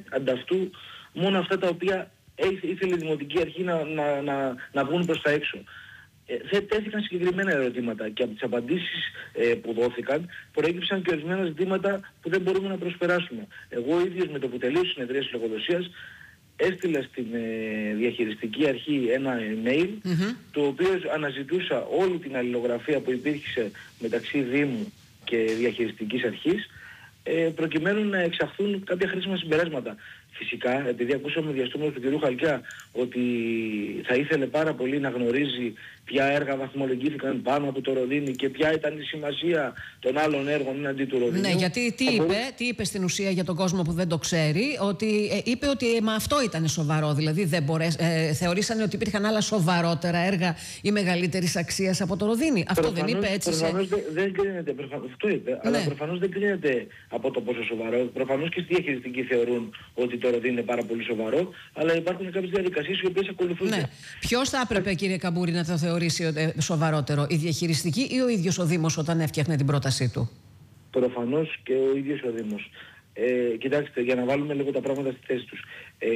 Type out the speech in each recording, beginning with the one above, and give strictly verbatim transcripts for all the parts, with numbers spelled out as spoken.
ανταυτού μόνο αυτά τα οποία ήθελε η Δημοτική Αρχή να, να, να, να βγουν προς τα έξω. Ε, τέθηκαν συγκεκριμένα ερωτήματα και από τις απαντήσεις ε, που δόθηκαν προέκυψαν και ορισμένα ζητήματα που δεν μπορούμε να προσπεράσουμε. Εγώ ίδιος με το που τελείωσε η συνεδρία της λογοδοσίας έστειλα στην ε, διαχειριστική αρχή ένα email mm-hmm. το οποίο αναζητούσα όλη την αλληλογραφία που υπήρχε μεταξύ Δήμου και διαχειριστικής αρχής ε, προκειμένου να εξαχθούν κάποια χρήσιμα συμπεράσματα. Φυσικά, επειδή ακούσαμε διαστόματος του κ. Χαλκιά ότι θα ήθελε πάρα πολύ να γνωρίζει ποια έργα βαθμολογήθηκαν πάνω από το Ροδίνι και ποια ήταν η σημασία των άλλων έργων αντί του Ροδίνιου. Ναι, γιατί τι είπε, τι είπε στην ουσία για τον κόσμο που δεν το ξέρει, ότι ε, είπε ότι ε, μα αυτό ήταν σοβαρό, δηλαδή δεν μπορές, ε, θεωρήσανε ότι υπήρχαν άλλα σοβαρότερα έργα ή μεγαλύτερης αξίας από το Ροδίνι. Αυτό προφανώς, δεν είπε έτσι. Προφανώς σε... δεν, δεν κρίνεται, προφανώς, αυτό είπε, ναι. Αλλά προφανώς δεν κρίνεται από το πόσο σοβαρό. Προφανώς και στη διαχειριστική θεωρούν ότι το Ροδίνι είναι πάρα πολύ σοβαρό, αλλά υπάρχουν κάποιες διαδικασίες οι οποίες ακολουθούνται. Ναι. Ποιος θα έπρεπε, κύριε Καμπούρη, να το θεωρήσει σοβαρότερο, η διαχειριστική ή ο ίδιος ο Δήμος όταν έφτιαχνε την πρότασή του? Προφανώς και ο ίδιος ο Δήμος. Ε, κοιτάξτε, για να βάλουμε λίγο τα πράγματα στη θέση τους. Ε,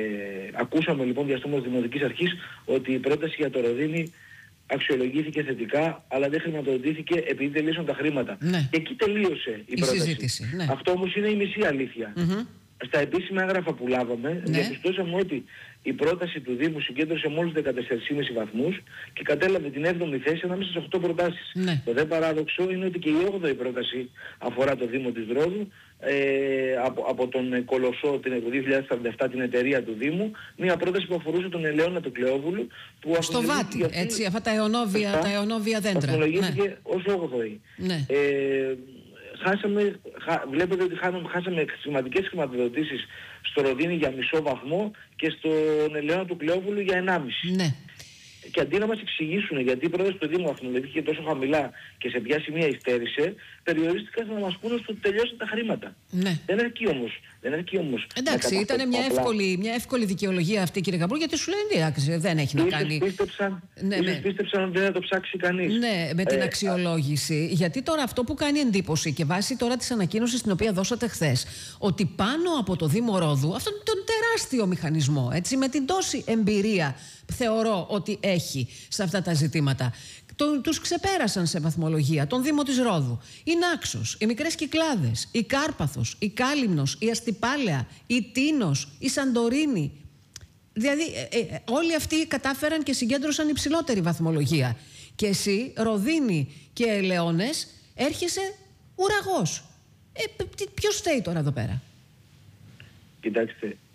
ακούσαμε λοιπόν διαστόματος Δημοτικής Αρχής ότι η πρόταση για το Ροδίνι αξιολογήθηκε θετικά, αλλά δεν χρηματοδοτήθηκε επειδή τελείωσαν τα χρήματα. Ναι. Και εκεί τελείωσε η, η πρόταση. Συζήτηση, ναι. Αυτό όμως είναι η μισή αλήθεια. Mm-hmm. Στα επίσημα έγγραφα που λάβαμε, ναι. διαπιστώσαμε ότι η πρόταση του Δήμου συγκέντρωσε μόλις δεκατέσσερις κόμμα πέντε βαθμούς και κατέλαβε την έβδομη θέση ανάμεσα στις οκτώ προτάσεις. Ναι. Το δε παράδοξο είναι ότι και η όγδοη πρόταση αφορά το Δήμο της Ρόδου, ε, από, από τον Κολοσσό την δύο χιλιάδες σαράντα επτά, την εταιρεία του Δήμου, μια πρόταση που αφορούσε τον Ελαιώνα του Κλεόβουλου. Που στο Βάτι, αυτή, έτσι, αυτά τα αιωνόβια, τα αιωνόβια δέντρα. Βαθμολογήθηκε ναι. ως όγδοη. Ναι. Ε, χάσαμε, χα, βλέπετε ότι χάσαμε, χάσαμε σημαντικές χρηματοδοτήσεις στο Ροδίνι για μισό βαθμό και στον Ελαιώνα του Κλεόβουλου για ενάμιση. Ναι. Και αντί να μας εξηγήσουν γιατί η πρόταση του Δήμου βαθμολογήθηκε τόσο χαμηλά και σε ποια σημεία υστέρησε, περιορίστηκαν να μας πούνε ότι τελειώσαν τα χρήματα. Ναι. Δεν αρκεί όμως. Δεν αρκεί όμως. Εντάξει, ήταν μια εύκολη, μια εύκολη δικαιολογία αυτή, κύριε Καμπούρη, γιατί σου λένε εντάξει, δεν έχει να κάνει. Πίστεψαν, ναι, ναι. πίστεψαν ότι δεν θα το ψάξει κανείς. Ναι, με την ε, αξιολόγηση. Α... Γιατί τώρα αυτό που κάνει εντύπωση και βάσει τώρα της ανακοίνωσης την οποία δώσατε χθες, ότι πάνω από το Δήμο Ρόδου, αυτόν τον τεράστιο μηχανισμό, έτσι, με την τόση εμπειρία θεωρώ ότι έχει σε αυτά τα ζητήματα, τον, τους ξεπέρασαν σε βαθμολογία τον Δήμο της Ρόδου, η Νάξος, οι Μικρές Κυκλάδες, η Κάρπαθος, η Κάλυμνος, η Αστυπάλαια, η Τίνος, η Σαντορίνη. Δηλαδή ε, ε, όλοι αυτοί κατάφεραν και συγκέντρωσαν υψηλότερη βαθμολογία. Και εσύ, Ροδίνη και Ελαιώνες, έρχεσαι ουραγός. Ε, ποιος φταίει τώρα εδώ πέρα? Κοιτάξτε, ε,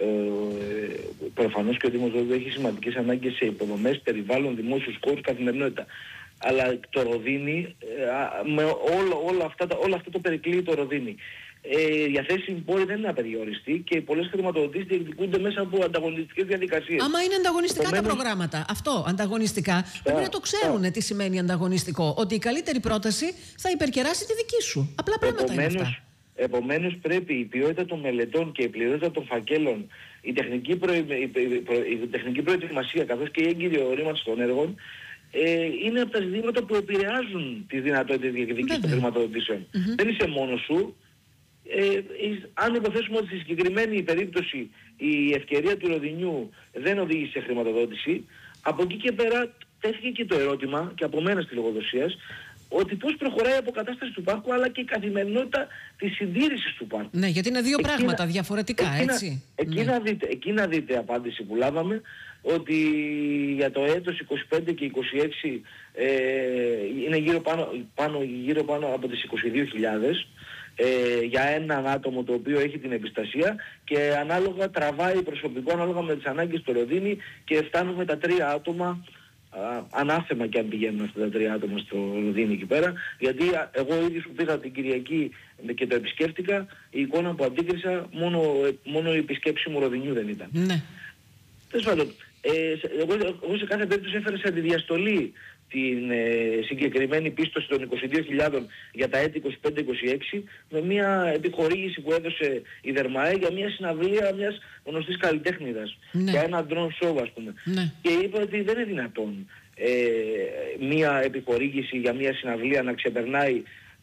προφανώς και ο Δήμος Ρόδου έχει σημαντικές ανάγκες σε υποδομές, περιβάλλον, δημόσιους χώρους, καθημερινότητα. Αλλά το Ροδίνι, ε, με όλο, όλα, αυτά, όλα αυτά το περικλείει το Ροδίνι. Ε, η διαθέσιμη πόρη δεν είναι απεριόριστη και πολλές χρηματοδοτήσεις διεκδικούνται μέσα από ανταγωνιστικές διαδικασίες. Άμα είναι ανταγωνιστικά Επομένως... τα προγράμματα, αυτό ανταγωνιστικά, yeah, πρέπει να το ξέρουν yeah. τι σημαίνει ανταγωνιστικό. Ότι η καλύτερη πρόταση θα υπερκεράσει τη δική σου. Απλά πράγματα Επομένως, είναι αυτά. Επομένως πρέπει η ποιότητα των μελετών και η πληρότητα των φακέλων, η τεχνική, προ... η... Προ... η τεχνική προετοιμασία καθώς και η έγκυρη ορίμανση των έργων ε, είναι από τα ζητήματα που επηρεάζουν τις δυνατότητες διεκδίκησης των χρηματοδοτήσεων. Mm-hmm. Δεν είσαι μόνος σου. Ε, αν υποθέσουμε ότι στη συγκεκριμένη περίπτωση η ευκαιρία του Ροδινιού δεν οδήγησε σε χρηματοδότηση, από εκεί και πέρα τέθηκε και το ερώτημα και από μένα στη λογοδοσία ότι πώς προχωράει η αποκατάσταση του πάρκου αλλά και η καθημερινότητα της συντήρησης του πάρκου. Ναι, γιατί είναι δύο εκεί πράγματα να, διαφορετικά, εκεί έτσι. Να, εκεί, ναι. να δείτε, εκεί να δείτε απάντηση που λάβαμε ότι για το έτος είκοσι πέντε και είκοσι έξι ε, είναι γύρω πάνω, πάνω, γύρω πάνω από τις είκοσι δύο χιλιάδες ε, για έναν άτομο το οποίο έχει την εμπιστασία και ανάλογα τραβάει προσωπικό ανάλογα με τις ανάγκες του Ροδίνι και φτάνουμε τα τρία άτομα. Uh, ανάθεμα και αν πηγαίνουν αυτά τα τρία άτομα στο Ροδίνι εκεί πέρα, γιατί εγώ ίδιος που πήγα την Κυριακή και το επισκέφτηκα, η εικόνα που αντίκρισα μόνο, μόνο η επισκέψη μου Ροδινιού δεν ήταν. Ναι. Τέλος πάντων, ε, εγώ, εγώ σε κάθε περίπτωση έφερα σε αντιδιαστολή την ε, συγκεκριμένη πίστοση των είκοσι δύο χιλιάδων για τα έτη είκοσι πέντε είκοσι έξι με μια επιχορήγηση που έδωσε η Δερμαέ για μια συναυλία μιας γνωστής καλλιτέχνηδας, ναι. για ένα drone show ας πούμε. Ναι. Και είπε ότι δεν είναι δυνατόν ε, μια επιχορήγηση για μια συναυλία να ξεπερνάει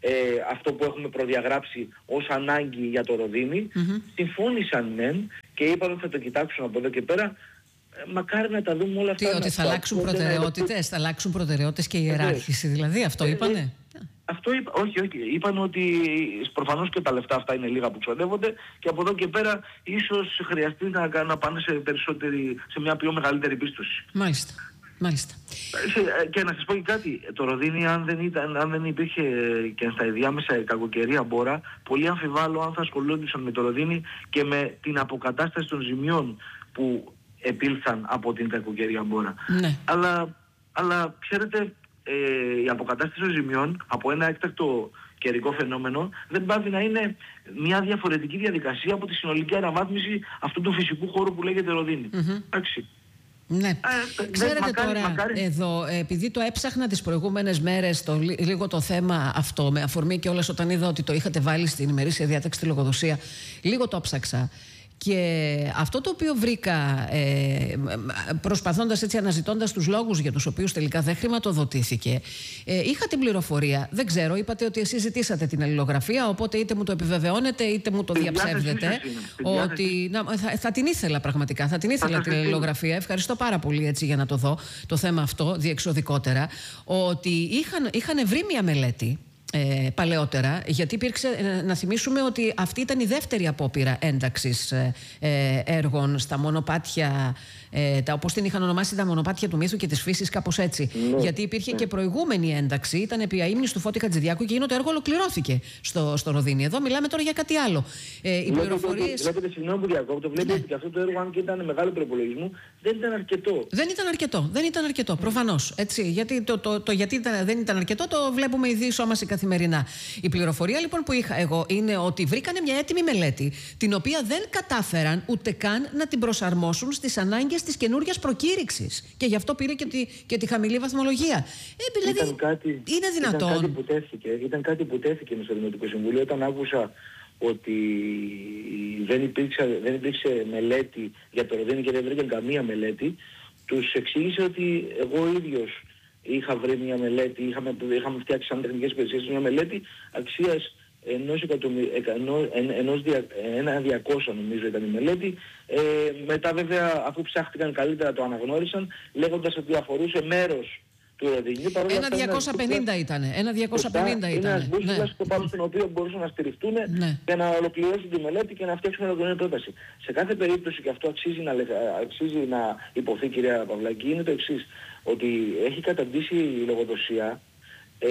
ε, αυτό που έχουμε προδιαγράψει ως ανάγκη για το Ροδίνι, mm-hmm. συμφώνησαν μεν και είπαν ότι θα το κοιτάξουν από εδώ και πέρα. Μακάρι να τα δούμε όλα αυτά. Τι, ότι θα αλλάξουν προτεραιότητες, θα αλλάξουν προτεραιότητες και η ιεράρχηση, δηλαδή, αυτό είπανε. Αυτό είπα, όχι, όχι. Είπαν ότι προφανώς και τα λεφτά αυτά είναι λίγα που ξοδεύονται και από εδώ και πέρα ίσως χρειαστεί να, να πάνε σε, περισσότερη, σε μια πιο μεγαλύτερη πίστοση. Μάλιστα. Μάλιστα. Και να σας πω και κάτι, το Ροδίνι αν δεν, ήταν, αν δεν υπήρχε και στα ενδιάμεσα κακοκαιρία μπόρα, πολύ αμφιβάλλω αν θα ασχολούνταν με το Ροδίνι και με την αποκατάσταση των ζημιών που επήλθαν από την κακοκαιρία μπόρα. Ναι. Αλλά, αλλά ξέρετε, ε, η αποκατάσταση των ζημιών από ένα έκτακτο καιρικό φαινόμενο δεν πάβει να είναι μια διαφορετική διαδικασία από τη συνολική αναβάθμιση αυτού του φυσικού χώρου που λέγεται Ροδίνι. Mm-hmm. Εντάξει. Ναι. Ε, Ξέρετε μακάρι, τώρα μακάρι. εδώ, επειδή το έψαχνα τις προηγούμενες μέρες το, λίγο το θέμα αυτό, με αφορμή και όλες όταν είδα ότι το είχατε βάλει στην ημερήσια διάταξη τη λογοδοσία, λίγο το ψάξα. Και αυτό το οποίο βρήκα, ε, προσπαθώντας έτσι, αναζητώντας τους λόγους για τους οποίους τελικά δεν χρηματοδοτήθηκε, ε, είχα την πληροφορία, δεν ξέρω, είπατε ότι εσείς ζητήσατε την αλληλογραφία, οπότε είτε μου το επιβεβαιώνετε είτε μου το διαψεύδετε, ότι να, θα, θα την ήθελα πραγματικά, θα την ήθελα την αλληλογραφία, ευχαριστώ πάρα πολύ έτσι για να το δω, το θέμα αυτό διεξοδικότερα, ότι είχαν, είχαν βρει μια μελέτη, Ε, παλαιότερα, γιατί υπήρξε, ε, να θυμίσουμε ότι αυτή ήταν η δεύτερη απόπειρα ένταξης ε, ε, έργων στα μονοπάτια, ε, τα, όπως την είχαν ονομάσει, τα μονοπάτια του μύθου και της φύσης, κάπως έτσι. Ναι, γιατί υπήρχε ναι. και προηγούμενη ένταξη, ήταν επί αείμνης του Φώτη Χατζηδιάκου και εκείνο το έργο ολοκληρώθηκε στο, στο Ροδίνι. Εδώ μιλάμε τώρα για κάτι άλλο. Ε, οι πληροφορίες... Βλέπετε, συγγνώμη που διακόπτω, βλέπετε ναι. ότι αυτό το έργο, αν και ήταν μεγάλο προπολογισμό, δεν ήταν αρκετό. Δεν ήταν αρκετό, δεν ήταν αρκετό, προφανώς. Έτσι, γιατί το, το, το, το γιατί ήταν, δεν ήταν αρκετό το βλέπουμε η διεισόμαση καθημερινά. Η πληροφορία λοιπόν που είχα εγώ είναι ότι βρήκανε μια έτοιμη μελέτη, την οποία δεν κατάφεραν ούτε καν να την προσαρμόσουν στις ανάγκες της καινούργιας προκήρυξης. Και γι' αυτό πήρε και τη, και τη χαμηλή βαθμολογία. Ε, δηλαδή, ήταν κάτι, είναι δυνατόν. Ήταν κάτι που τέθηκε, ήταν κάτι που τέθηκε στο Δημοτικό Συμβούλιο όταν άκουσα ότι δεν υπήρξε, δεν υπήρξε μελέτη για το Ροδίνι και δεν βρήκαν καμία μελέτη. Τους εξήγησε ότι εγώ ίδιος είχα βρει μια μελέτη, είχαμε, είχαμε φτιάξει σαν τεχνικές υπηρεσίες μια μελέτη αξίας ενός εκατομμυρίου, ενός δια, ένα διακόσια νομίζω ήταν η μελέτη. Ε, μετά βέβαια αφού ψάχτηκαν καλύτερα το αναγνώρισαν λέγοντας ότι αφορούσε μέρος του Ροδινιού. Ένα διακόσια πενήντα ήταν. Ένα διακόσια πενήντα ήταν. Είναι ένας μπούσουλας ναι. πάνω στον οποίο μπορούσαν να στηριχτούν ναι. για να ολοκληρώσουν τη μελέτη και να φτιάξουν ολοκληρωμένη πρόταση. Σε κάθε περίπτωση, και αυτό αξίζει να, αξίζει να υποθεί, κυρία Παυλάκη, είναι το εξής. Ότι έχει καταντήσει η λογοδοσία ε,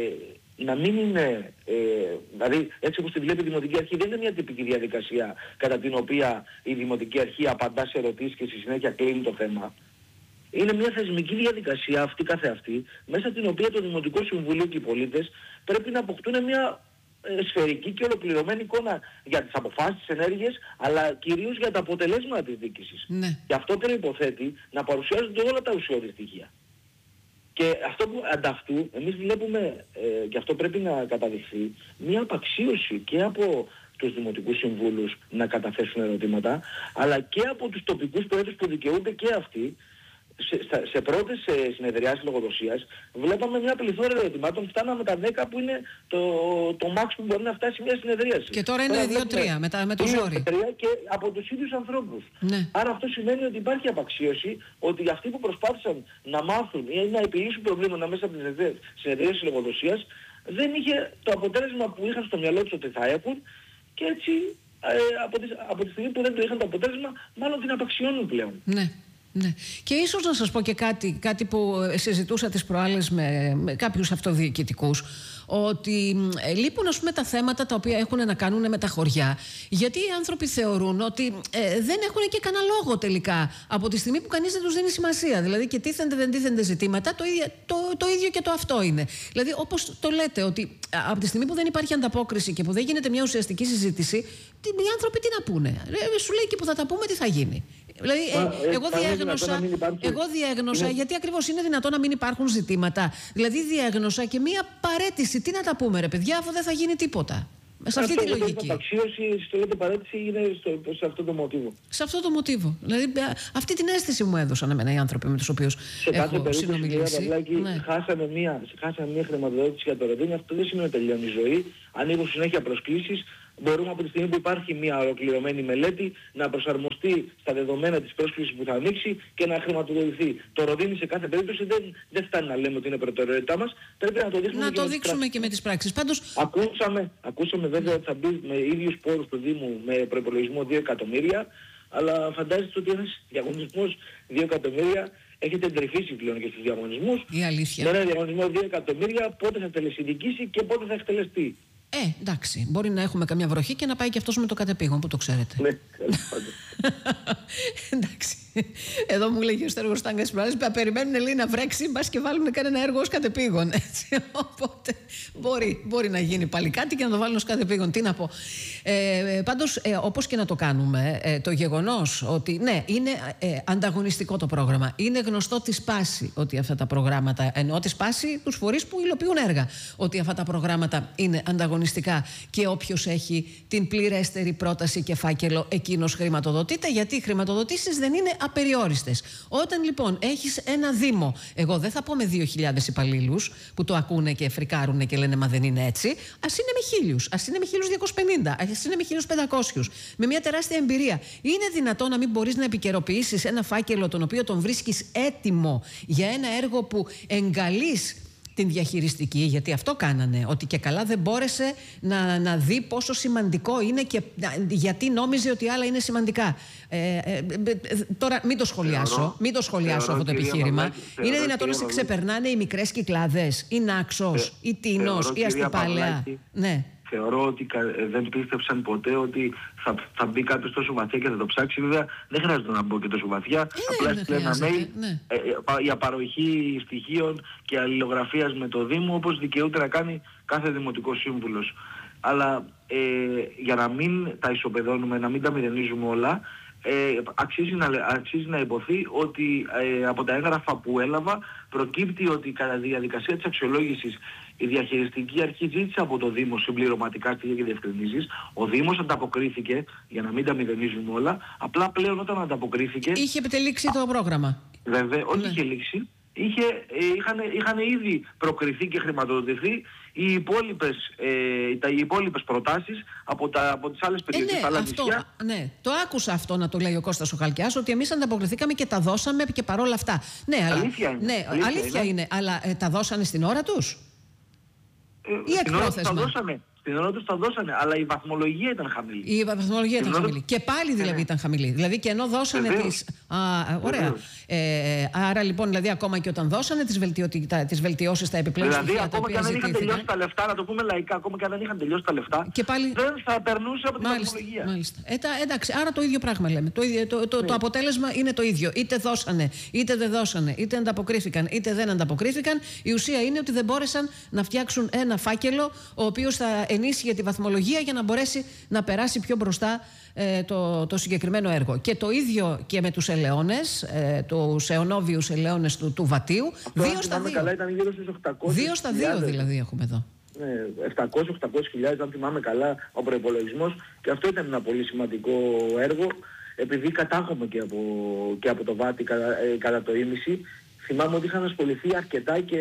να μην είναι, ε, δηλαδή έτσι όπως τη βλέπει η Δημοτική Αρχή, δεν είναι μια τυπική διαδικασία κατά την οποία η Δημοτική Αρχή απαντά σε ερωτήσεις και στη συνέχεια κλείνει το θέμα. Είναι μια θεσμική διαδικασία αυτή καθεαυτή, μέσα στην οποία το Δημοτικό Συμβούλιο και οι πολίτες πρέπει να αποκτούν μια ε, σφαιρική και ολοκληρωμένη εικόνα για τις αποφάσεις, τις ενέργειες, αλλά κυρίως για τα αποτελέσματα της διοίκησης. Ναι. Και αυτό προϋποθέτει να παρουσιάζονται όλα τα ουσιώδη στοιχεία. Και αυτό που ανταυτού, εμείς βλέπουμε, ε, και αυτό πρέπει να καταδειχθεί, μια απαξίωση και από τους δημοτικούς συμβούλους να καταθέσουν ερωτήματα, αλλά και από τους τοπικούς προέδρους που δικαιούνται και αυτοί. Σε, σε πρώτες συνεδριάσεις λογοδοσίας βλέπαμε μια πληθώρα ερωτημάτων, φτάναμε τα δέκα που είναι το, το max που μπορεί να φτάσει μια συνεδρίαση. Και τώρα είναι δύο τρία μετά με το ζόρι. Και από τους ίδιους ανθρώπους. Ναι. Άρα αυτό σημαίνει ότι υπάρχει απαξίωση, ότι αυτοί που προσπάθησαν να μάθουν ή να επιλύσουν προβλήματα μέσα από τις συνεδριάσεις λογοδοσίας δεν είχε το αποτέλεσμα που είχαν στο μυαλό τους ότι θα έχουν, και έτσι ε, από, τη, από τη στιγμή που δεν το είχαν το αποτέλεσμα μάλλον την απαξιώνουν πλέον. Ναι. Ναι. Και ίσως να σας πω και κάτι, κάτι που συζητούσα τις προάλλες με, με κάποιους αυτοδιοικητικούς, ότι ε, λείπουν ας πούμε τα θέματα τα οποία έχουν να κάνουν με τα χωριά, γιατί οι άνθρωποι θεωρούν ότι ε, δεν έχουν και κανένα λόγο τελικά από τη στιγμή που κανείς δεν τους δίνει σημασία. Δηλαδή και τίθενται δεν τίθενται ζητήματα, το ίδιο, το, το ίδιο και το αυτό είναι. Δηλαδή όπως το λέτε, ότι από τη στιγμή που δεν υπάρχει ανταπόκριση και που δεν γίνεται μια ουσιαστική συζήτηση, οι άνθρωποι τι να πούνε. Ε, σου λέει και που θα τα πούμε τι θα γίνει. Δηλαδή, ε, εγώ διέγνωσα, εγώ διέγνωσα ναι. γιατί ακριβώς είναι δυνατόν να μην υπάρχουν ζητήματα. Δηλαδή, διέγνωσα και μία παρέτηση. Τι να τα πούμε, ρε παιδιά, αφού δεν θα γίνει τίποτα. Σε αυτή αυτό, τη λογική. Η απαξίωση, εσείς το λέτε παρέτηση, είναι στο, σε αυτό το μοτίβο. Σε αυτό το μοτίβο. Δηλαδή, αυτή την αίσθηση μου έδωσαν εμένα οι άνθρωποι με τους οποίους έχω συνομιλήσει. Ναι. Χάσαμε μία, χάσαμε μία χρηματοδότηση για το Ροδίνι, αυτό δεν σημαίνει ότι τελειώνει η ζωή. Ανοίγουν συνέχεια προσκλήσεις. Μπορούμε από τη στιγμή που υπάρχει μια ολοκληρωμένη μελέτη να προσαρμοστεί στα δεδομένα της πρόσκλησης που θα ανοίξει και να χρηματοδοτηθεί. Το Ροδίνι σε κάθε περίπτωση δεν, δεν φτάνει να λέμε ότι είναι προτεραιότητά μας. Πρέπει να το δείξουμε, να και το με δείξουμε τις και με τις πράξεις. Πάντως... Ακούσαμε, ακούσαμε βέβαια ότι θα μπει με ίδιους πόρους του Δήμου με προϋπολογισμό δύο εκατομμύρια, αλλά φαντάζεστε ότι ένας διαγωνισμός δύο εκατομμύρια έχετε εντρυφήσει πλέον και στους διαγωνισμούς. Η αλήθεια. Με ένα διαγωνισμό δύο εκατομμύρια πότε θα τελεσυνδικήσει και πότε θα εκτελεστεί. Ε, εντάξει. Μπορεί να έχουμε καμιά βροχή και να πάει και αυτός με το κατεπήγον, που το ξέρετε. Ναι, εντάξει. Εδώ μου λέγει ο Στέργος Στάγκας τις προάλλες, περιμένουν λέει να βρέξει, μπας και βάλουν κανένα έργο ως κατεπήγον. Έτσι. Οπότε μπορεί, μπορεί να γίνει πάλι κάτι και να το βάλουν ως κατεπήγον. Τι να πω. Ε, πάντως, ε, όπως και να το κάνουμε, ε, το γεγονός ότι ναι, είναι ε, ανταγωνιστικό το πρόγραμμα. Είναι γνωστό τη σπάση ότι αυτά τα προγράμματα, εννοώ τη σπάση τους φορείς που υλοποιούν έργα, ότι αυτά τα προγράμματα είναι ανταγωνιστικά και όποιος έχει την πληρέστερη πρόταση και φάκελο, εκείνος χρηματοδοτείται, γιατί οι χρηματοδοτήσεις δεν είναι απεριόριστες. Όταν λοιπόν έχεις ένα Δήμο, εγώ δεν θα πω με δύο χιλιάδες υπαλλήλους που το ακούνε και φρικάρουνε και λένε μα δεν είναι έτσι, ας είναι με χίλιους, ας είναι με χίλιους διακόσιους πενήντα, ας είναι με χίλιους πεντακόσιους, με μια τεράστια εμπειρία. Είναι δυνατόν να μην μπορείς να επικαιροποιήσεις ένα φάκελο τον οποίο τον βρίσκεις έτοιμο για ένα έργο που εγκαλείς την διαχειριστική, γιατί αυτό κάνανε, ότι και καλά δεν μπόρεσε να, να δει πόσο σημαντικό είναι και γιατί νόμιζε ότι άλλα είναι σημαντικά. Ε, ε, τώρα μην το σχολιάσω, θεωρώ, μην το σχολιάσω θεωρώ, αυτό το επιχείρημα. Μαμάκη, θεωρώ, είναι δυνατόν να σε ξεπερνάνε οι μικρές Κυκλάδες, η Νάξος, η Τίνος, η Αστυπάλαια. Ναι. Θεωρώ ότι δεν πίστεψαν ποτέ ότι θα, θα μπει κάποιος τόσο βαθιά και θα το ψάξει. Βέβαια δεν χρειάζεται να μπω και τόσο βαθιά. Είναι, απλά έστειλε ένα mail ναι. ε, για παροχή στοιχείων και αλληλογραφίας με το Δήμο, όπως δικαιούται να κάνει κάθε δημοτικός σύμβουλος. Αλλά ε, για να μην τα ισοπεδώνουμε, να μην τα μηδενίζουμε όλα, ε, αξίζει, να, αξίζει να υποθεί ότι ε, από τα έγγραφα που έλαβα προκύπτει ότι κατά τη διαδικασία της αξιολόγησης η διαχειριστική αρχή ζήτησε από το Δήμο συμπληρωματικά στοιχεία και διευκρινήσεις. Ο Δήμος ανταποκρίθηκε, για να μην τα μηδενίζουμε όλα, απλά πλέον όταν ανταποκρίθηκε... Είχε επιτελήξει το πρόγραμμα. Βέβαια, όχι ναι. είχε λήξει. Είχε, ε, είχαν, είχαν ήδη προκριθεί και χρηματοδοτηθεί οι υπόλοιπες, ε, τα, οι υπόλοιπες προτάσεις από, τα, από τις άλλες περιοχές. Ε, ναι, άλλα αυτό, νησιά. ναι, το άκουσα αυτό να το λέει ο Κώστας ο Χαλκιάς, ότι εμείς ανταποκριθήκαμε και τα δώσαμε και παρόλα αυτά. Ναι, αλλά, αλήθεια είναι. Ναι, αλήθεια αλήθεια είναι. είναι, αλλά ε, τα δώσανε στην ώρα τους. Ε, ή εκπρόθεσμα. Στην ώρα τους τα δώσανε, αλλά η βαθμολογία ήταν χαμηλή. Η βαθμολογία ήταν χαμηλή. Τους... Και πάλι δηλαδή ναι. ήταν χαμηλή. Δηλαδή και ενώ δώσανε τις... Α, ωραία. Ε, άρα λοιπόν, δηλαδή ακόμα και όταν δώσανε τις, βελτιωτι... τις βελτιώσεις στα επιπλέον δηλαδή, στοιχεία ακόμα και αν δεν είχαν τελειώσει τα λεφτά, να το πούμε λαϊκά, ακόμα και αν δεν είχαν τελειώσει τα λεφτά, και πάλι... δεν θα περνούσε από την μάλιστα, βαθμολογία. Μάλιστα. Ε, τα, εντάξει, άρα το ίδιο πράγμα λέμε. Το, ίδιο, το, το, ναι. το αποτέλεσμα είναι το ίδιο. Είτε δώσανε, είτε δεν δώσανε, είτε ανταποκρίθηκαν, είτε δεν ανταποκρίθηκαν. Η ουσία είναι ότι δεν μπόρεσαν να φτιάξουν ένα φάκελο ο οποίος θα ενίσχυε τη βαθμολογία για να μπορέσει να περάσει πιο μπροστά ε, το, το συγκεκριμένο έργο. Και το ίδιο και με τους ελαιώνες, ε, τους αιωνόβιους ελαιώνες του, του Βατίου. Αυτό, δύο στα δύο. Καλά, ήταν γύρω στους οκτακόσιες δύο στα δύο δηλαδή έχουμε εδώ. Ναι, επτακόσιες με οχτακόσιες χιλιάδες, αν θυμάμαι καλά, ο προϋπολογισμός. Και αυτό ήταν ένα πολύ σημαντικό έργο, επειδή κατάγομαι και από, και από το Βάτι κατά, ε, κατά το ίμιση. Θυμάμαι ότι είχαν ασχοληθεί αρκετά και...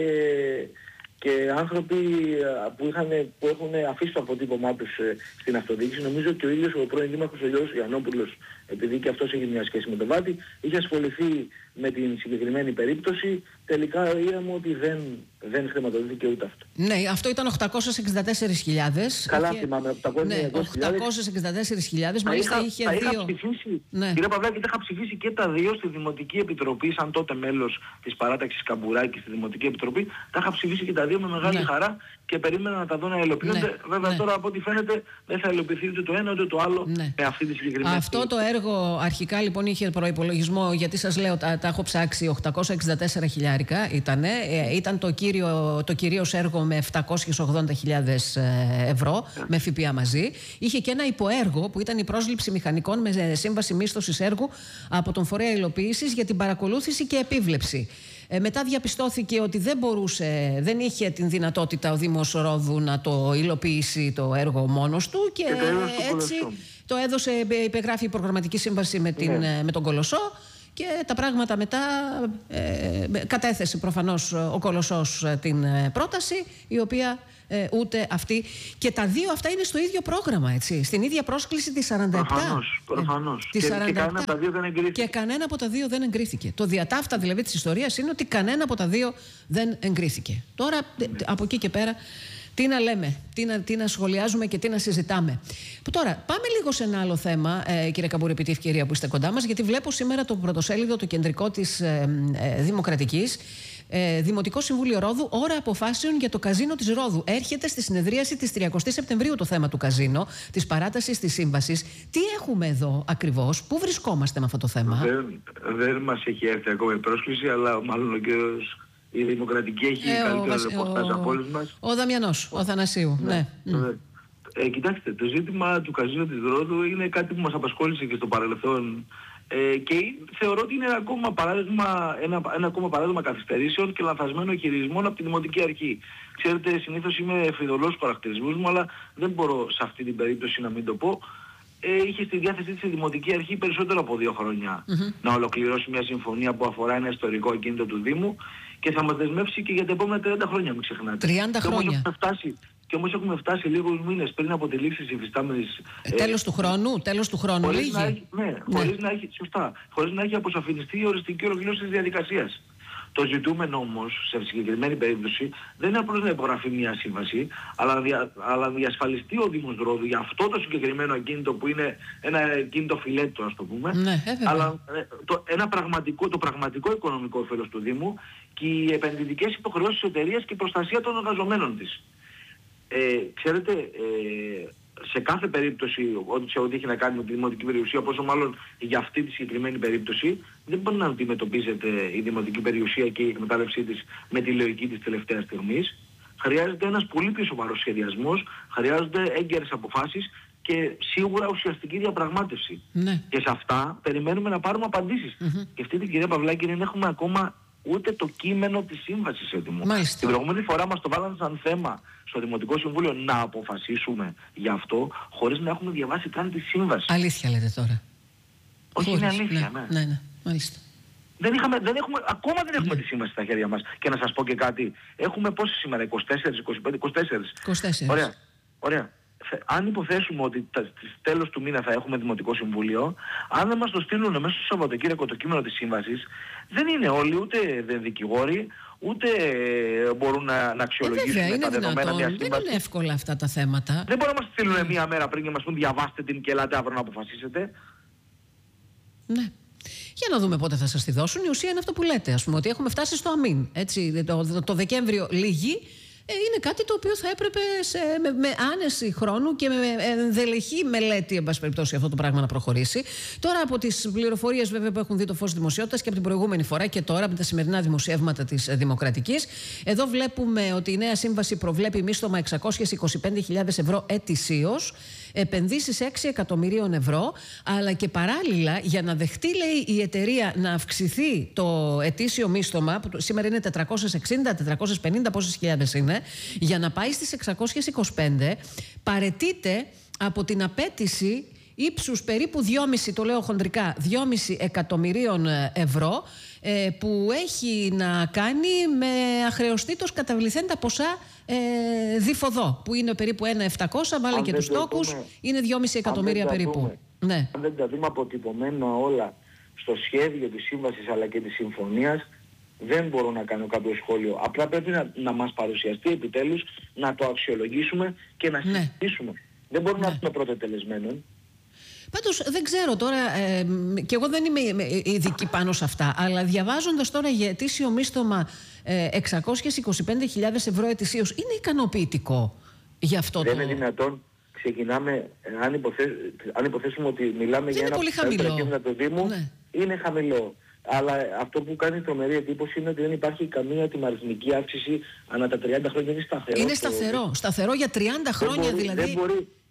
και άνθρωποι που, είχαν, που έχουν αφήσει το αποτύπωμά τους στην αυτοδιοίκηση. Νομίζω και ο ίδιος ο πρώην Δήμαρχος ο Γιώργος Γιαννόπουλος, επειδή και αυτός έχει μια σχέση με το Βάτι, είχε ασχοληθεί με την συγκεκριμένη περίπτωση. Τελικά είδαμε ότι δεν, δεν χρηματοδοτήθηκε ούτε αυτό. Ναι, αυτό ήταν οκτακόσιες εξήντα τέσσερις χιλιάδες. Καλά είχε... θυμάμαι, οκτακόσιες εξήντα τέσσερις χιλιάδες. Μάλιστα είχα, είχε τα δύο... είχα ψηφίσει, ναι. Κύριε Παυλάκη, τα είχα ψηφίσει και τα δύο στη Δημοτική Επιτροπή, σαν τότε μέλος της παράταξης Καμπουράκη στη Δημοτική Επιτροπή. Τα είχα ψηφίσει και τα δύο με μεγάλη ναι. χαρά και περίμενα να τα δω να υλοποιούνται. Ναι. Βέβαια ναι. τώρα από ό,τι φαίνεται δεν θα υλοποιηθεί ούτε το ένα ούτε το άλλο ναι. με αυτή τη συγκεκριμένη. Αυτό το έργο αρχικά λοιπόν είχε προϋπολογισμό, γιατί σας λέω τα, τα έχω ψάξει, οκτακόσια εξήντα τέσσερα χιλιάρικα ήτανε. Ε, ήταν το, κύριο, το κυρίως έργο με επτακόσιες ογδόντα χιλιάδες ευρώ yeah. με ΦΠΑ μαζί. Είχε και ένα υποέργο που ήταν η πρόσληψη μηχανικών με σύμβαση μίσθωσης έργου από τον φορέα υλοποίησης για την παρακολούθηση και επίβλεψη. Ε, μετά διαπιστώθηκε ότι δεν μπορούσε, δεν είχε την δυνατότητα ο Δήμος Ρόδου να το υλοποιήσει το έργο μόνος του και, και το έτσι το έδωσε, υπεγράφει η προγραμματική σύμβαση με, την, ναι. με τον Κολοσσό. Και τα πράγματα μετά ε, κατέθεσε προφανώς ο Κολοσσός την πρόταση, η οποία ε, ούτε αυτή. Και τα δύο αυτά είναι στο ίδιο πρόγραμμα, έτσι. Στην ίδια πρόσκληση της σαράντα επτά. Προφανώς, προφανώς. Ε, και, και κανένα από τα δύο δεν εγκρίθηκε. Και κανένα από τα δύο δεν εγκρίθηκε. Το διατάφτα δηλαδή της ιστορίας είναι ότι κανένα από τα δύο δεν εγκρίθηκε. Τώρα, ναι. από εκεί και πέρα, τι να λέμε, τι να, τι να σχολιάζουμε και τι να συζητάμε. Που τώρα, πάμε λίγο σε ένα άλλο θέμα, ε, κύριε Καμπούρη, επί τη ευκαιρία που είστε κοντά μας, γιατί βλέπω σήμερα το πρωτοσέλιδο, το κεντρικό της ε, ε, Δημοκρατικής. Ε, Δημοτικό Συμβούλιο Ρόδου, ώρα αποφάσεων για το καζίνο της Ρόδου. Έρχεται στη συνεδρίαση της τριαντάης Σεπτεμβρίου το θέμα του καζίνο, της παράτασης της σύμβασης. Τι έχουμε εδώ ακριβώς, πού βρισκόμαστε με αυτό το θέμα? Δεν, δεν μας έχει έρθει ακόμα η πρόσκληση, αλλά μάλλον ο κύριος. Η Δημοκρατική έχει ε, καλύτερο ρεπορτάζ από όλους μας. Ο Δαμιανός, ο Θανασίου. Ναι. ναι. ναι. Ε, κοιτάξτε, το ζήτημα του καζίνου της Ρόδου είναι κάτι που μας απασχόλησε και στο παρελθόν ε, και θεωρώ ότι είναι ένα ακόμα παράδειγμα, ένα, ένα ακόμα παράδειγμα καθυστερήσεων και λανθασμένων χειρισμών από τη Δημοτική Αρχή. Ξέρετε, συνήθως είμαι φιδωλός στους χαρακτηρισμούς μου, αλλά δεν μπορώ σε αυτή την περίπτωση να μην το πω. Ε, είχε στη διάθεσή της η Δημοτική Αρχή περισσότερο από δύο χρόνια mm-hmm. να ολοκληρώσει μια συμφωνία που αφορά ένα ιστορικό ακίνητο του Δήμου και θα μας δεσμεύσει και για τα επόμενα τριάντα χρόνια, μην ξεχνάτε. τριάντα χρόνια. Και όμως έχουμε φτάσει λίγους μήνες πριν από τη λήξη της υφιστάμενης... Ε, τέλος του χρόνου, τέλος του χρόνου χωρίς λίγη. Να έχει, ναι, ναι. Χωρίς να έχει, σωστά, χωρίς να έχει αποσαφινιστεί η οριστική ολοκλήρωση της διαδικασίας. Το ζητούμενο όμως, σε συγκεκριμένη περίπτωση, δεν είναι απλώς να υπογραφεί μια σύμβαση, αλλά, δια, αλλά να διασφαλιστεί ο Δήμος Ρόδου για αυτό το συγκεκριμένο ακίνητο που είναι ένα ακίνητο φιλέτο, ας το πούμε, ναι, αλλά το, ένα πραγματικό, το πραγματικό οικονομικό όφελος του Δήμου και οι επενδυτικές υποχρεώσεις της εταιρείας και η προστασία των εργαζομένων της. Ε, ξέρετε, ε, σε κάθε περίπτωση, ό,τι σε ό,τι έχει να κάνει με τη δημοτική περιουσία, πόσο μάλλον για αυτή τη συγκεκριμένη περίπτωση, δεν μπορεί να αντιμετωπίζεται η δημοτική περιουσία και η εκμετάλλευσή της με τη λογική της τελευταίας στιγμής. Χρειάζεται ένας πολύ πιο σοβαρός σχεδιασμός, χρειάζονται έγκαιρες αποφάσεις και σίγουρα ουσιαστική διαπραγμάτευση. Ναι. Και σε αυτά περιμένουμε να πάρουμε απαντήσεις. Mm-hmm. Και αυτή την κυρία Παυλάκη δεν έχουμε ακόμα ούτε το κείμενο της σύμβασης έτοιμο. Μάλιστα. Την προηγούμενη φορά μας το βάλανε σαν θέμα στο Δημοτικό Συμβούλιο να αποφασίσουμε γι' αυτό, χωρίς να έχουμε διαβάσει καν τη σύμβαση. Αλήθεια λέτε τώρα? Όχι, χωρίς. είναι αλήθεια, ναι. ναι. ναι, ναι. Μάλιστα. Δεν είχαμε, δεν έχουμε, ακόμα δεν έχουμε ναι. τη σύμβαση στα χέρια μας. Και να σας πω και κάτι. Έχουμε πόσες σήμερα, είκοσι τέσσερα, είκοσι πέντε, είκοσι τέσσερα. είκοσι τέσσερα. Ωραία. Ωραία. Αν υποθέσουμε ότι στις τέλος του μήνα θα έχουμε Δημοτικό Συμβούλιο, αν δεν μας το στείλουν μέσα στο Σαββατοκύριακο το κείμενο της σύμβασης, δεν είναι όλοι ούτε δεν δικηγόροι, ούτε μπορούν να, να αξιολογήσουν ε, τα δεδομένα μια σύμβαση. Δεν είναι εύκολα αυτά τα θέματα. Δεν μπορούν να μας στείλουν μία μέρα πριν και μας πούν διαβάστε την και ελάτε αύριο να αποφασίσετε. Ναι. Για να δούμε πότε θα σας τη δώσουν. Η ουσία είναι αυτό που λέτε, ας πούμε, ότι έχουμε φτάσει στο αμήν. Έτσι, το, το, το Δεκέμβριο λίγη. Είναι κάτι το οποίο θα έπρεπε σε, με, με άνεση χρόνου και με ενδελεχή μελέτη, εν πάση περιπτώσει, αυτό το πράγμα να προχωρήσει. Τώρα, από τις πληροφορίες βέβαια που έχουν δει το φως δημοσιότητας και από την προηγούμενη φορά και τώρα με τα σημερινά δημοσιεύματα της Δημοκρατικής, εδώ βλέπουμε ότι η νέα σύμβαση προβλέπει μίστομα εξακόσιες είκοσι πέντε χιλιάδες ευρώ ετησίως, επενδύσεις έξι εκατομμυρίων ευρώ, αλλά και παράλληλα για να δεχτεί, λέει, η εταιρεία να αυξηθεί το ετήσιο μίστομα, που σήμερα είναι τετρακόσιες εξήντα, τετρακόσιες πενήντα, πόσες χιλιάδες είναι, για να πάει στις εξακόσιες είκοσι πέντε, παραιτείται από την απέτηση ύψους περίπου δυόμισι, το λέω χοντρικά, δυόμισι εκατομμυρίων ευρώ, ε, που έχει να κάνει με αχρεωστήτως καταβληθέντα ποσά ε, διφοδό, που είναι περίπου ένα επτακόσια, βάλε και τους τόκους, είναι δυόμισι εκατομμύρια περίπου. Ναι. Αν δεν τα δούμε αποτυπωμένα όλα στο σχέδιο της σύμβασης αλλά και της συμφωνίας, δεν μπορώ να κάνω κάποιο σχόλιο. Απλά πρέπει να, να μας παρουσιαστεί επιτέλους, να το αξιολογήσουμε και να συζητήσουμε. Ναι. Δεν μπορούμε ναι. να πούμε πρώτα τελεσμένων. Πάντως δεν ξέρω τώρα, ε, και εγώ δεν είμαι ειδική πάνω σε αυτά, αλλά διαβάζοντας τώρα για ετήσιο μίστομα ε, εξακόσιες είκοσι πέντε χιλιάδες ευρώ ετησίως, είναι ικανοποιητικό για αυτό δεν το... Δεν είναι δυνατόν. Ξεκινάμε, αν, υποθέ, αν υποθέσουμε ότι μιλάμε δεν για ένα κείμενο του Δήμου, ναι. είναι χαμηλό. Αλλά αυτό που κάνει τρομερή εντύπωση είναι ότι δεν υπάρχει καμία τιμαριθμική αύξηση ανά τα τριάντα χρόνια. Είναι σταθερό. Είναι σταθερό. Το... Σταθερό για τριάντα χρόνια δεν μπορεί, δηλαδή. Δεν μπορεί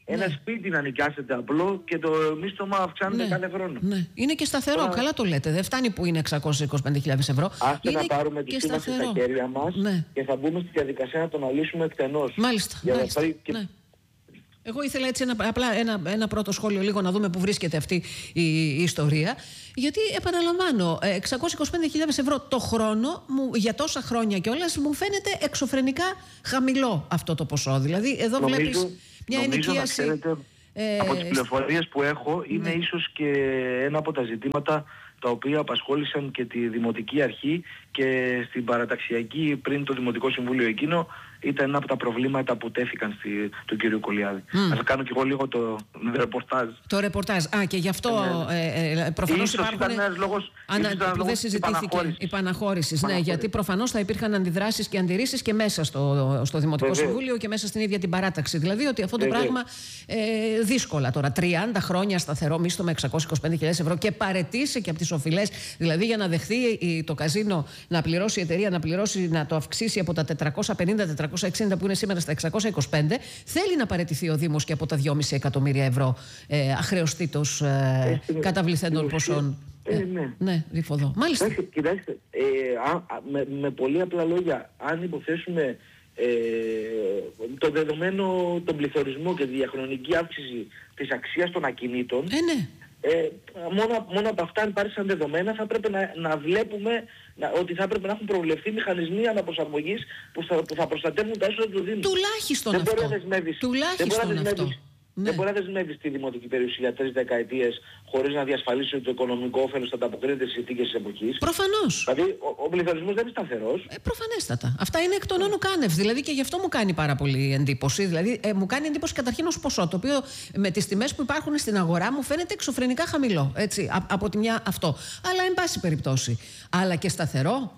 ένα ναι. σπίτι να νοικιάσετε απλό και το μίστομα αυξάνεται ναι. κάθε χρόνο. Ναι. Είναι και σταθερό, Τώρα... καλά το λέτε. Δεν φτάνει που είναι εξακόσιες είκοσι πέντε χιλιάδες ευρώ. Άστε είναι να πάρουμε τη σύμβαση στα χέρια μας, ναι. και θα μπούμε στη διαδικασία να το αναλύσουμε εκτενώς. Μάλιστα. Για μάλιστα. και... ναι. Εγώ ήθελα έτσι ένα, απλά ένα, ένα πρώτο σχόλιο λίγο να δούμε που βρίσκεται αυτή η, η ιστορία. Γιατί επαναλαμβάνω, εξακόσιες είκοσι πέντε χιλιάδες ευρώ το χρόνο μου, για τόσα χρόνια κιόλας μου φαίνεται εξωφρενικά χαμηλό αυτό το ποσό. Δηλαδή εδώ νομίζω, βλέπεις μια νομίζω ενοικίαση... Να ξέρετε, ε, από τις πληροφορίες που έχω είναι ναι. ίσως και ένα από τα ζητήματα τα οποία απασχόλησαν και τη Δημοτική Αρχή και στην παραταξιακή πριν το Δημοτικό Συμβούλιο εκείνο ήταν ένα από τα προβλήματα που τέθηκαν στη, του κ. Κολιάδη. Mm. Θα κάνω κι εγώ λίγο το ρεπορτάζ. Το ρεπορτάζ. Α, και γι' αυτό ε, ε, προφανώς ίσως υπάρχουν... ήταν ένας λόγος, ανα... ήταν που δεν συζητήθηκε η παναχώρηση. Ναι, γιατί προφανώς θα υπήρχαν αντιδράσεις και αντιρρήσεις και μέσα στο, στο Δημοτικό Βεβαίως. Συμβούλιο και μέσα στην ίδια την παράταξη. Δηλαδή ότι αυτό το Βεβαίως. πράγμα ε, δύσκολα τώρα. τριάντα χρόνια σταθερό μίσθο με εξακόσιες είκοσι πέντε χιλιάδες ευρώ και παρετήσει και από τις οφειλές. Δηλαδή για να δεχθεί το καζίνο να πληρώσει η εταιρεία, να πληρώσει, να το αυξήσει από τα τετρακόσια πενήντα τετρακόσια εξήντα που είναι σήμερα στα εξακόσια είκοσι πέντε, θέλει να παραιτηθεί ο Δήμος και από τα δυόμισι εκατομμύρια ευρώ ε, αχρεωστήτως ε, καταβληθέντων ποσών. Ε, ε, ναι, ναι Ρήφοδο. Μάλιστα. Κοιτάξτε, κοιτάξτε ε, α, α, με, με πολύ απλά λόγια, αν υποθέσουμε ε, το δεδομένο, τον πληθωρισμό και τη διαχρονική αύξηση της αξίας των ακινήτων, ε, ναι. Ε, μόνο, μόνο από αυτά αν πάρει σαν δεδομένα θα πρέπει να, να βλέπουμε να, ότι θα πρέπει να έχουν προβλεφθεί μηχανισμοί αναπροσαρμογής που θα, που θα προστατεύουν τα έσοδα του Δήμου. Τουλάχιστον δεν αυτό. Μπορεί να δεσμεύεις, Τουλάχιστον δεν αυτό. Ναι. Δεν μπορεί να δεσμεύεις τη δημοτική περιουσία για τρεις δεκαετίες χωρίς να διασφαλίσει ότι το οικονομικό όφελος θα ανταποκρίνεται στις συνθήκες της εποχής. Προφανώς. Δηλαδή ο, ο πληθωρισμός δεν είναι σταθερός. Ε, προφανέστατα. Αυτά είναι εκ των όνων κάνευ. Δηλαδή και γι' αυτό μου κάνει πάρα πολύ εντύπωση. Δηλαδή ε, μου κάνει εντύπωση καταρχήν ως ποσό, το οποίο με τις τιμές που υπάρχουν στην αγορά μου φαίνεται εξωφρενικά χαμηλό. Έτσι, α, από τη μια αυτό. Αλλά εν πάση περιπτώσει. Αλλά και σταθερό.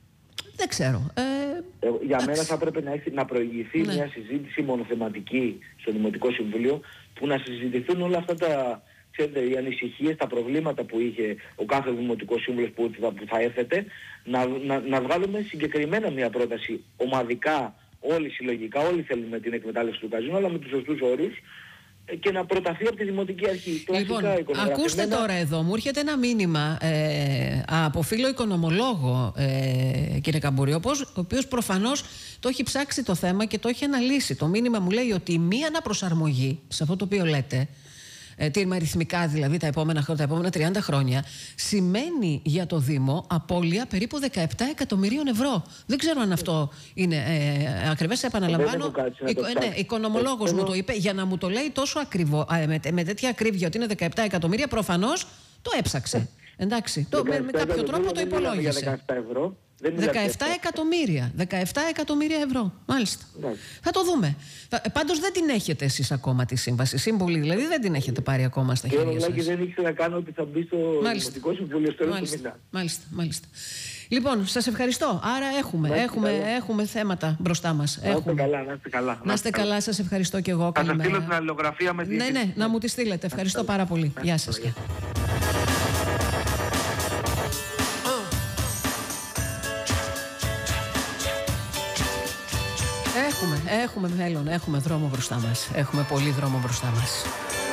Δεν ξέρω. Ε, ε, για μένα θα έπρεπε να, έχει, να προηγηθεί ναι. μια συζήτηση μονοθεματική στο Δημοτικό Συμβούλιο που να συζητηθούν όλα αυτά τα, ξέρετε, οι ανησυχίες, τα προβλήματα που είχε ο κάθε Δημοτικός Σύμβουλος που θα, που θα έθετε, να, να, να βγάλουμε συγκεκριμένα μια πρόταση ομαδικά, όλοι συλλογικά, όλοι θέλουμε την εκμετάλλευση του καζίνου, αλλά με τους σωστούς όρους, και να προταθεί από τη Δημοτική Αρχή. Λοιπόν, ακούστε τώρα εδώ, μου έρχεται ένα μήνυμα ε, από φίλο οικονομολόγο, ε, κύριε Καμπούρη, ο οποίος προφανώς το έχει ψάξει το θέμα και το έχει αναλύσει. Το μήνυμα μου λέει ότι μία αναπροσαρμογή σε αυτό το οποίο λέτε, ε, τι αριθμικά δηλαδή τα επόμενα, τα επόμενα τριάντα χρόνια, σημαίνει για το Δήμο απώλεια περίπου δεκαεπτά εκατομμυρίων ευρώ. Δεν ξέρω αν αυτό είναι ε, ακριβές, επαναλαμβάνω. Οικο, ναι, οικονομολόγος μου το είπε, για να μου το λέει τόσο ακριβό, ε, με, με τέτοια ακρίβεια ότι είναι δεκαεπτά εκατομμύρια, προφανώς το έψαξε. Εντάξει, το, με, με κάποιο τρόπο το υπολόγισε. δεκαεπτά εκατομμύρια. δεκαεπτά εκατομμύρια ευρώ. Μάλιστα. Ναι. Θα το δούμε. Πάντως δεν την έχετε εσείς ακόμα τη σύμβαση. Σύμβουλη δηλαδή δεν την έχετε πάρει ακόμα στα χέρια σας. Και δεν ήξερα να κάνω ότι θα μπει στο Δημοτικό Συμβούλιο στο τέλος του μήνα. Μάλιστα, μάλιστα. Λοιπόν, σας ευχαριστώ. Άρα έχουμε, έχουμε, έχουμε θέματα μπροστά μας. Να είστε καλά, να είστε καλά. Να είστε καλά, σας ευχαριστώ και εγώ. Θα σας στείλω την αλληλογραφία με την... Ναι, ναι, να μου τη στείλετε. Ευχαριστώ πάρα πολύ. Γεια σας. Έχουμε, έχουμε μέλλον, έχουμε δρόμο μπροστά μας. Έχουμε πολύ δρόμο μπροστά μας.